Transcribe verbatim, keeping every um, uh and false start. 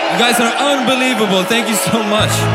You guys are unbelievable. Thank you so much.